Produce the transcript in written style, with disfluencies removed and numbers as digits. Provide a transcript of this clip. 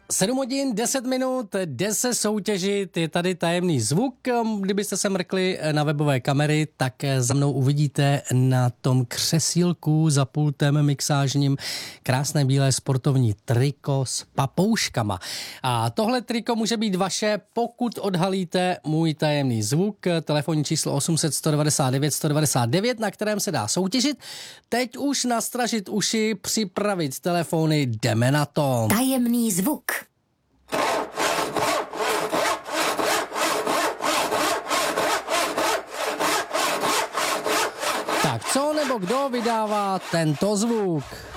7 hodin, 10 minut, jde se soutěžit, je tady tajemný zvuk. Kdybyste se mrkli na webové kamery, tak za mnou uvidíte na tom křesílku za pultem mixážním krásné bílé sportovní triko s papouškama. A tohle triko může být vaše, pokud odhalíte můj tajemný zvuk. Telefonní číslo 800 199 199, na kterém se dá soutěžit. Teď už nastražit uši, připravit telefony, jdeme na to. Tajemný zvuk. Tak co nebo kdo vydává tento zvuk?